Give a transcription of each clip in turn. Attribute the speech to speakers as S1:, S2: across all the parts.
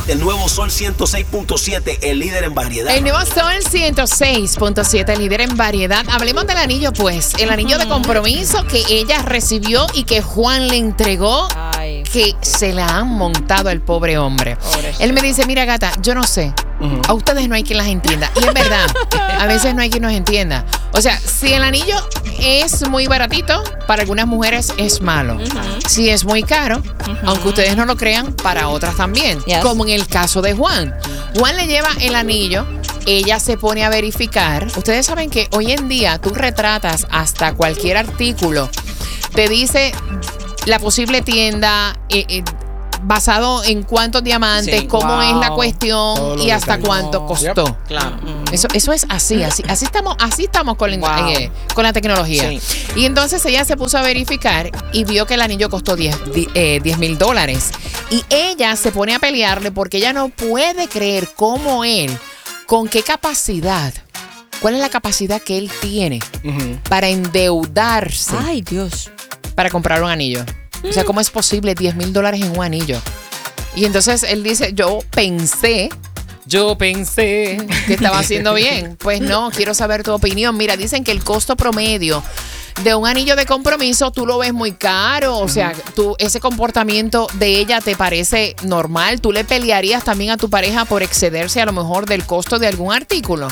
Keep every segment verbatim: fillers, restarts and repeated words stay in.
S1: El nuevo Sol ciento seis punto siete, el líder en variedad.
S2: El nuevo Sol ciento seis punto siete, líder en variedad. Hablemos del anillo, pues. El anillo de compromiso que ella recibió y que Juan le entregó. Ay. Que se la han montado al pobre hombre. Pobre Él me dice, mira, gata, yo no sé. Uh-huh. A ustedes no hay quien las entienda. Y es verdad, a veces no hay quien nos entienda. O sea, si el anillo es muy baratito, para algunas mujeres es malo. Uh-huh. Si es muy caro, uh-huh. aunque ustedes no lo crean, para otras también. Yes. Como en el caso de Juan. Juan le lleva el anillo, ella se pone a verificar. Ustedes saben que hoy en día tú retratas hasta cualquier artículo. Te dice la posible tienda, eh, eh, basado en cuántos diamantes, sí, cómo wow. es la cuestión y hasta cuánto costó. Yep. Claro. Eso, eso es así, así, así estamos, así estamos con, wow. eh, con la tecnología. Sí. Y entonces ella se puso a verificar y vio que el anillo costó diez mil dólares. Y ella se pone a pelearle porque ella no puede creer cómo él, con qué capacidad, cuál es la capacidad que él tiene uh-huh. para endeudarse.
S3: Ay, Dios.
S2: Para comprar un anillo. O sea, ¿cómo es posible diez mil dólares en un anillo? Y entonces él dice, yo pensé, yo pensé que estaba haciendo bien. Pues no, quiero saber tu opinión. Mira, dicen que el costo promedio de un anillo de compromiso, tú lo ves muy caro. O sea, tú, ese comportamiento de ella te parece normal. ¿Tú le pelearías también a tu pareja por excederse a lo mejor del costo de algún artículo?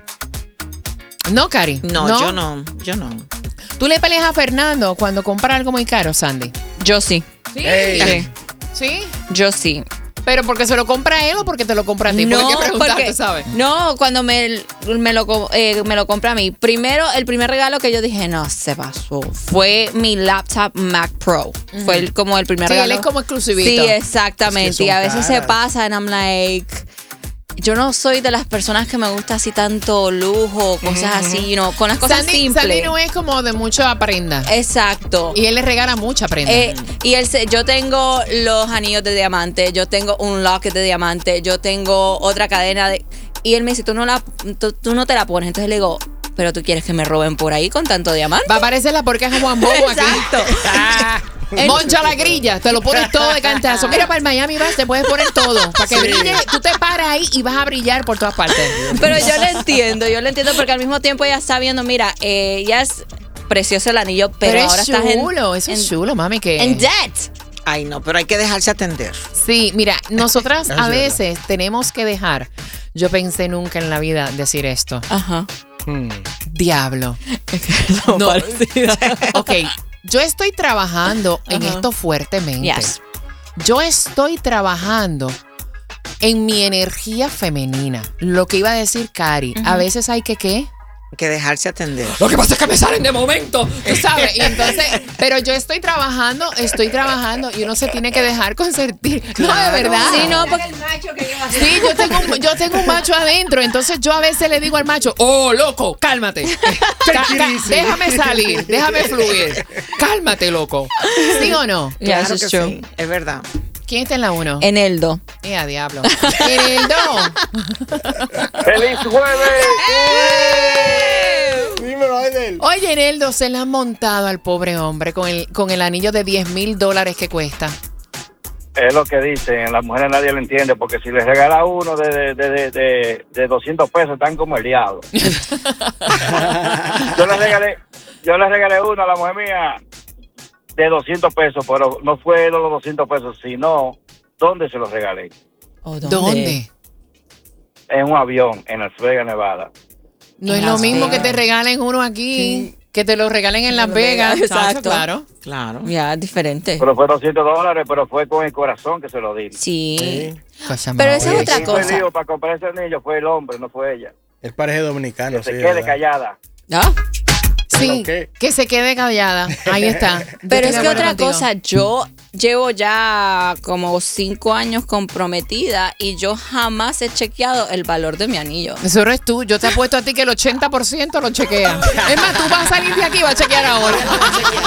S2: ¿No, Cari?
S4: No, no, yo no, yo no.
S2: ¿Tú le peleas a Fernando cuando compra algo muy caro, Sandy?
S3: Yo sí.
S2: ¿Sí? Hey.
S3: ¿Sí? Yo sí.
S2: ¿Pero porque se lo compra él o porque te lo compra a ti?
S3: No,
S2: porque hay que preguntarte,
S3: porque,
S2: ¿sabes?
S3: No, cuando me, me, lo, eh, me lo compra a mí. Primero, el primer regalo que yo dije, no, se pasó. Fue mi laptop Mac Pro. Uh-huh. Fue el, como el primer
S2: sí,
S3: regalo.
S2: Sí, él es como exclusivito.
S3: Sí, exactamente. Es que y a veces caras. se pasa and I'm like... Yo no soy de las personas que me gusta así tanto lujo, cosas uh-huh. así, no, con las cosas
S2: Sandy,
S3: simples.
S2: Sandy no es como de mucha prenda.
S3: Exacto.
S2: Y él le regala mucha prenda.
S3: Eh, y él se, yo tengo los anillos de diamante, yo tengo un locket de diamante, yo tengo otra cadena de... Y él me dice, tú no, la, tú, tú no te la pones. Entonces le digo, pero tú quieres que me roben por ahí con tanto diamante.
S2: Va a aparecer la porca de Juan Bobo aquí.
S3: Exacto.
S2: Moncha la grilla, te lo pones todo de cantazo. Mira, para el Miami vas, te puedes poner todo. Para que sí. brille, tú te paras ahí y vas a brillar por todas partes.
S3: Pero yo le entiendo, yo le entiendo porque al mismo tiempo ella está viendo, mira, eh, ya es precioso el anillo, pero,
S2: pero
S3: ahora
S2: es
S3: estás en...
S2: chulo, eso es chulo, mami. Que
S3: en debt.
S4: Ay, no, pero hay que dejarse atender.
S2: Sí, mira, nosotras a veces tenemos que dejar. Yo pensé nunca en la vida decir esto.
S3: Ajá.
S2: Hmm. Diablo. No. Ok. Yo estoy trabajando uh-huh. en esto fuertemente.
S3: Yes.
S2: Yo estoy trabajando en mi energía femenina. Lo que iba a decir Cari, uh-huh. a veces hay que ¿qué?
S4: Que dejarse atender.
S2: Lo que pasa es que me salen de momento, tú sabes. Y entonces, pero yo estoy trabajando, estoy trabajando y uno se tiene que dejar consentir. Claro. No, de verdad.
S3: Sí, no, porque...
S2: Sí, yo tengo, un, yo tengo un macho adentro, entonces yo a veces le digo al macho, oh, loco, cálmate. Ca- ca- déjame salir, déjame fluir. Cálmate, loco. ¿Sí o no?
S4: Claro yes, que true. Sí, es verdad.
S2: ¿Quién está en la uno?
S3: Eneldo.
S2: Eh, a diablo. Eneldo.
S5: ¡Feliz jueves!
S2: ¡Eh! Dímelo, Enel. Oye, Eneldo, se le han montado al pobre hombre con el, con el anillo de diez mil dólares que cuesta.
S5: Es lo que dicen, las mujeres nadie lo entiende, porque si les regala uno de, de, de, de, de doscientos pesos, están como el diablo. yo le regalé, yo le regalé uno a la mujer mía de doscientos pesos, pero no fue los doscientos pesos, sino ¿dónde se los regalé?
S2: ¿O dónde? ¿Dónde?
S5: En un avión, en Las Vegas, Nevada.
S2: No es lo mismo que te regalen uno aquí, sí. que te lo regalen en Las Vegas.
S3: Exacto.
S2: Claro.
S4: Claro.
S3: Ya, es diferente.
S5: Pero fue doscientos dólares, pero fue con el corazón que se lo di.
S3: Sí.
S2: sí.
S3: Pero esa es otra cosa.
S5: Fue para comprar ese anillo fue el hombre, no fue ella.
S6: El pareja dominicano.
S5: Que se
S6: sí,
S5: quede
S6: ¿verdad?
S5: callada.
S3: ¿Ah?
S2: Sí, que se quede callada. Ahí está.
S3: Pero es que otra contigo. cosa, yo llevo ya como cinco años comprometida y yo jamás he chequeado el valor de mi anillo.
S2: Eso eres tú. Yo te apuesto a ti que el ochenta por ciento lo chequea. Es más, tú vas a salir de aquí y vas a chequear ahora.